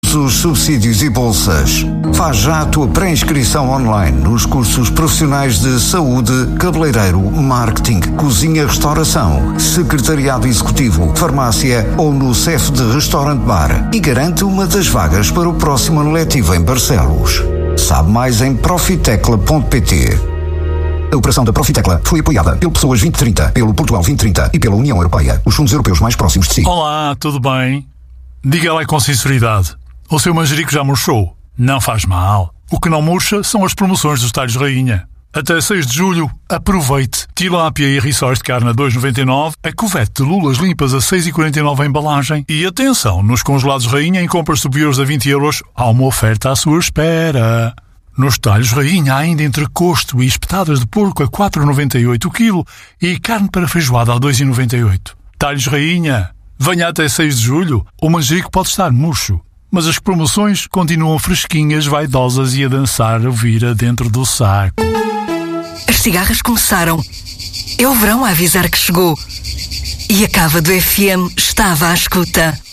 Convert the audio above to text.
cursos, subsídios e bolsas. Faz já a tua pré-inscrição online nos cursos profissionais de saúde, cabeleireiro, marketing, cozinha, restauração, secretariado executivo, farmácia ou no CEF de Restaurante Bar e garante uma das vagas para o próximo ano letivo em Barcelos. Sabe mais em profitecla.pt. A operação da Profitecla foi apoiada pelo Pessoas 2030, pelo Portugal 2030 e pela União Europeia, os fundos europeus mais próximos de si. Olá, tudo bem? Diga lá com sinceridade. O seu manjerico já murchou? Não faz mal. O que não murcha são as promoções dos talhos rainha. Até 6 de julho, aproveite. Tilápia e rissóis de carne a 2,99, a cuvete de lulas limpas a 6,49 a embalagem. E atenção, nos congelados rainha em compras superiores a 20 euros, há uma oferta à sua espera. Nos talhos rainha há ainda entrecosto e espetadas de porco a 4,98 o quilo e carne para feijoada a 2,98. Talhos rainha, venha até 6 de julho. O manjerico pode estar murcho, mas as promoções continuam fresquinhas, vaidosas e a dançar a vira dentro do saco. As cigarras começaram. É o verão a avisar que chegou. E a cava do FM estava à escuta.